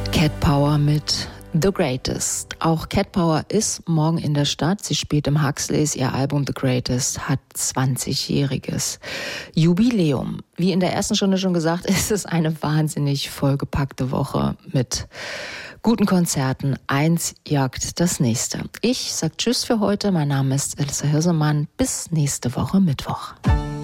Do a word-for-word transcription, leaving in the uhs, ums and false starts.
Cat Power mit The Greatest. Auch Cat Power ist morgen in der Stadt. Sie spielt im Huxleys. Ihr Album The Greatest hat zwanzigjähriges Jubiläum. Wie in der ersten Stunde schon gesagt, ist es eine wahnsinnig vollgepackte Woche mit guten Konzerten. Eins jagt das nächste. Ich sag Tschüss für heute. Mein Name ist Elissa Hirsemann. Bis nächste Woche Mittwoch.